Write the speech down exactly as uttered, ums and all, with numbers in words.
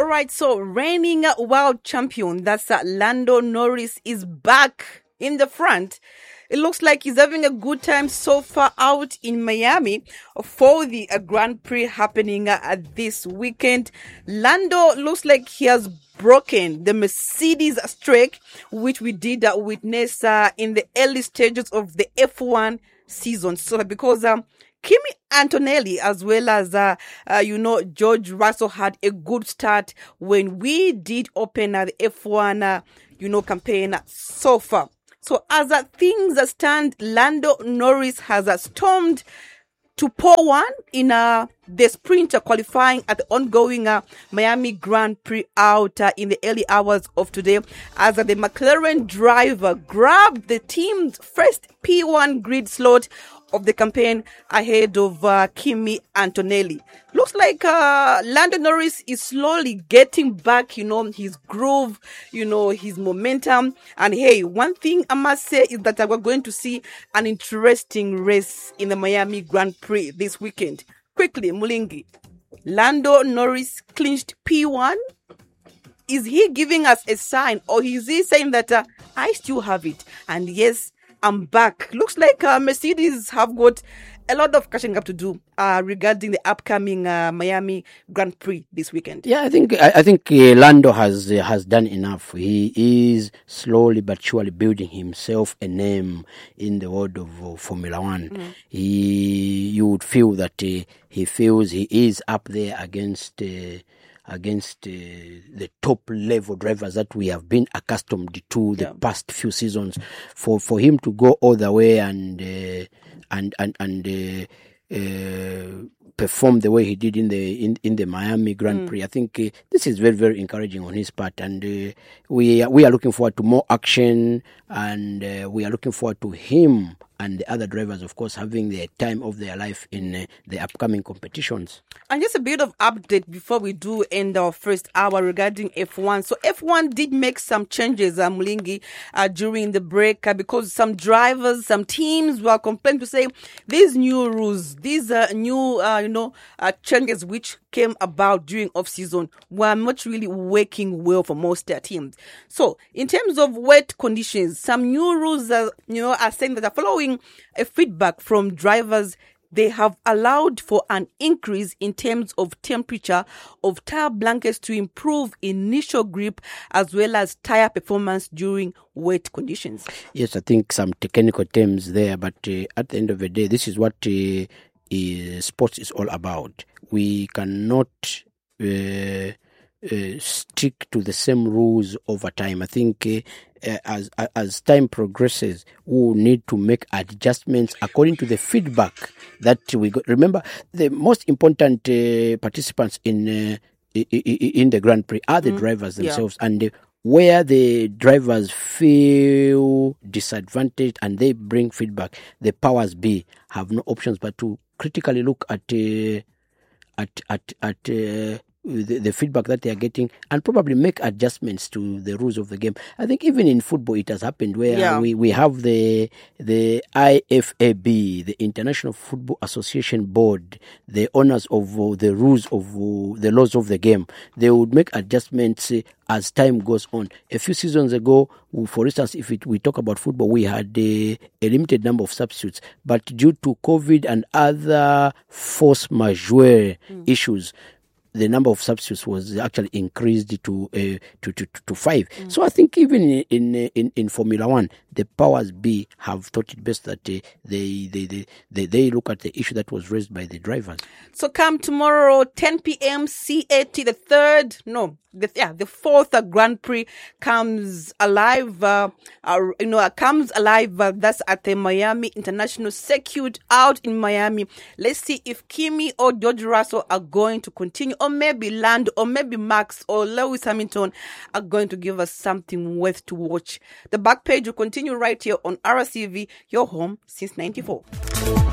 right, so reigning world champion, that's uh, Lando Norris, is back in the front. It looks like he's having a good time so far out in Miami for the uh, Grand Prix happening uh, this weekend. Lando looks like he has broken the Mercedes streak, which we did uh, witness uh, in the early stages of the F one season. So because um, Kimi Antonelli, as well as, uh, uh, you know, George Russell had a good start when we did open uh, the F one, uh, you know, campaign so far. So as uh, things stand, Lando Norris has uh, stormed to pole one in uh, the sprint qualifying at the ongoing uh, Miami Grand Prix out uh, in the early hours of today, as uh, the McLaren driver grabbed the team's first P one grid slot of the campaign ahead of uh, Kimi Antonelli. Looks like uh, Lando Norris is slowly getting back, you know, his groove, you know, his momentum. And hey, one thing I must say is that we're going to see an interesting race in the Miami Grand Prix this weekend. Quickly, Mulingi, Lando Norris clinched P one. Is he giving us a sign, or is he saying that uh, I still have it? And yes, I'm back. Looks like uh, Mercedes have got a lot of catching up to do uh, regarding the upcoming uh, Miami Grand Prix this weekend. Yeah, I think I, I think uh, Lando has uh, has done enough. He is slowly but surely building himself a name in the world of uh, Formula One. Mm. He, you would feel that uh, he feels he is up there against. Uh, against uh, the top level drivers that we have been accustomed to the yeah. past few seasons. For for him to go all the way and uh, and and and uh, uh, perform the way he did in the in, in the Miami Grand mm. Prix, I think uh, this is very very encouraging on his part, and uh, we we are looking forward to more action, and uh, we are looking forward to him and the other drivers, of course, having the time of their life in uh, the upcoming competitions. And just a bit of update before we do end our first hour regarding F one. So F one did make some changes, uh, Mulingi, uh, during the break uh, because some drivers, some teams were complaining to say these new rules, these uh, new, uh, you know, uh, changes which came about during off-season were not really working well for most uh, teams. So in terms of wet conditions, some new rules, uh, you know, are saying that are following a feedback from drivers. They have allowed for an increase in terms of temperature of tire blankets to improve initial grip as well as tire performance during wet conditions. Yes, I think some technical terms there, but uh, at the end of the day, this is what uh, uh, sports is all about. We cannot uh, uh, stick to the same rules over time. I think uh, Uh, as as time progresses, we will need to make adjustments according to the feedback that we got. Remember, the most important uh, participants in uh, in the Grand Prix are the mm, drivers themselves, yeah. and uh, where the drivers feel disadvantaged and they bring feedback, the powers be have no options but to critically look at uh, at at at. Uh, The, the feedback that they are getting and probably make adjustments to the rules of the game. I think even in football it has happened where yeah. we, we have the the I F A B, the International Football Association Board, the owners of uh, the rules of uh, the laws of the game. They would make adjustments uh, as time goes on. A few seasons ago, for instance, if it, we talk about football, we had uh, a limited number of substitutes, but due to COVID and other force majeure mm. issues, the number of substitutes was actually increased to uh, to, to to five. Mm. So I think even in in in Formula One, the powers be have thought it best that uh, they, they they they they look at the issue that was raised by the drivers. So come tomorrow, ten p.m. C A T, the third no. The, yeah, the fourth uh, Grand Prix comes alive, uh, uh, you know, uh, comes alive. Uh, that's at the Miami International Circuit out in Miami. Let's see if Kimi or George Russell are going to continue, or maybe Lando, or maybe Max or Lewis Hamilton are going to give us something worth to watch. The back page will continue right here on R C V, your home since ninety-four.